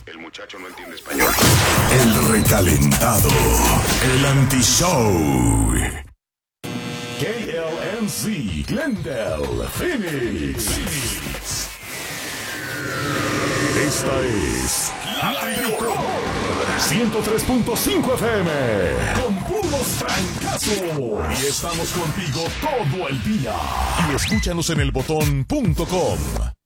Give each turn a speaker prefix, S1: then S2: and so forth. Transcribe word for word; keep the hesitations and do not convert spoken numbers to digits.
S1: El muchacho no entiende español.
S2: El recalentado. El anti-show. K L M C, Glendale, Phoenix. Phoenix. Esta es La Tricolor ciento tres punto cinco F M. Con puros trancazos. Y estamos contigo todo el día. Y escúchanos en el botón punto com.